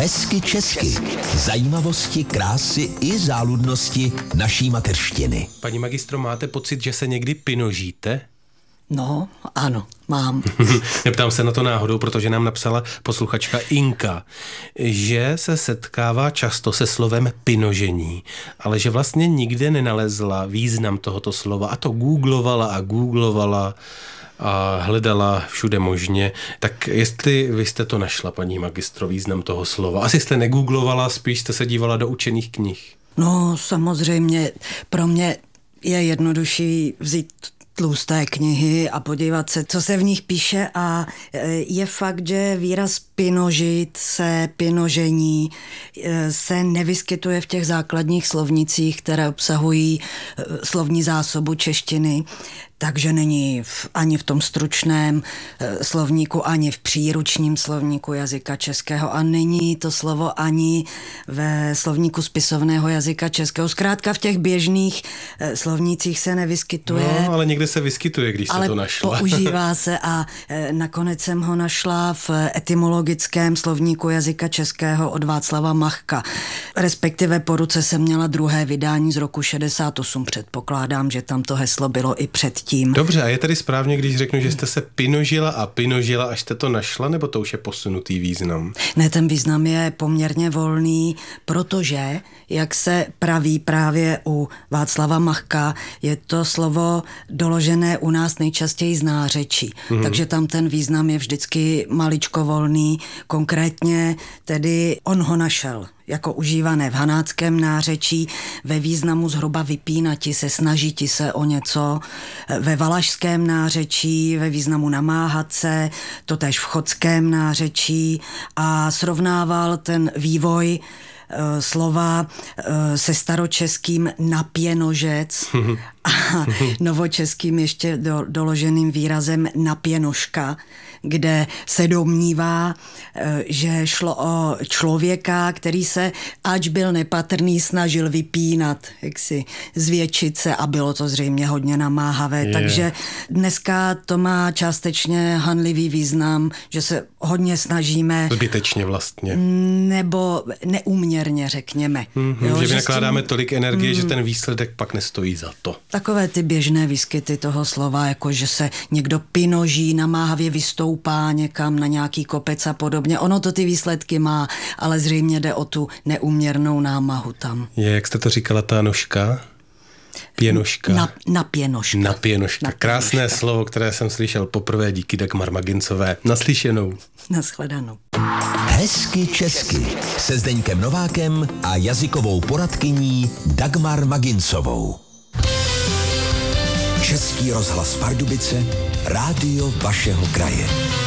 Hezky česky. Zajímavosti, krásy i záludnosti naší mateřštiny. Paní magistro, máte pocit, že se někdy pinožíte? No, ano, mám. Neptám se na to náhodou, protože nám napsala posluchačka Inka, že se setkává často se slovem pinožení, ale že vlastně nikde nenalezla význam tohoto slova a to googlovala a hledala všude možně. Tak jestli vy jste to našla, paní magistro, význam toho slova? Asi jste negooglovala, spíš jste se dívala do učených knih. No, samozřejmě, pro mě je jednodušší vzít tlusté knihy a podívat se, co se v nich píše, a je fakt, že výraz pinožit se, pinožení se nevyskytuje v těch základních slovnicích, které obsahují slovní zásobu češtiny, takže není ani v tom stručném slovníku, ani v příručním slovníku jazyka českého a není to slovo ani ve slovníku spisovného jazyka českého. Zkrátka v těch běžných slovnících se nevyskytuje. No, ale někde se vyskytuje, když jste to našla. Ale používá se a nakonec jsem ho našla v etymologickém slovníku jazyka českého od Václava Machka. Respektive po ruce jsem měla druhé vydání z roku 68. Předpokládám, že tam to heslo bylo i předtím. Dobře, a je tady správně, když řeknu, že jste se pinožila, až jste to našla, nebo to už je posunutý význam? Ne, ten význam je poměrně volný, protože, jak se praví právě u Václava Machka, je to slovo doložené u nás nejčastěji z nářečí. Takže tam ten význam je vždycky maličko volný. Konkrétně tedy on ho našel jako užívané v hanáckém nářečí ve významu zhruba vypínati se, snažiti se o něco, ve valašském nářečí ve významu namáhat se, totéž v chotském nářečí, a srovnával ten vývoj slova se staročeským napěnožec a novočeským ještě doloženým výrazem napěnožka, kde se domnívá, že šlo o člověka, který se, ač byl nepatrný, snažil vypínat, jaksi zvětšit se, a bylo to zřejmě hodně namáhavé. Takže dneska to má částečně hanlivý význam, že se hodně snažíme. Zbytečně vlastně. Nebo neúměrně, řekněme. Jo, že vynakládáme tolik energie, že ten výsledek pak nestojí za to. Takové ty běžné výskyty toho slova, jako že se někdo pinoží, namáhavě vystoupá někam na nějaký kopec a podobně. Ono to ty výsledky má, ale zřejmě jde o tu neúměrnou námahu tam. Jak jste to říkala, ta nožka? Pěnožka. Napěnožka. Napěnožka. Krásné slovo, které jsem slyšel poprvé díky Dagmar Magincové. Naslyšenou. Nashledanou. Hezky česky se Zdeňkem Novákem a jazykovou poradkyní Dagmar Magincovou. Český rozhlas Pardubice, rádio vašeho kraje.